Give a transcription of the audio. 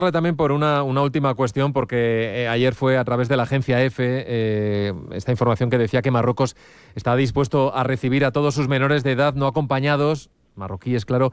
También por una última cuestión, porque ayer fue a través de la agencia EFE esta información que decía que Marruecos está dispuesto a recibir a todos sus menores de edad no acompañados, marroquíes, claro,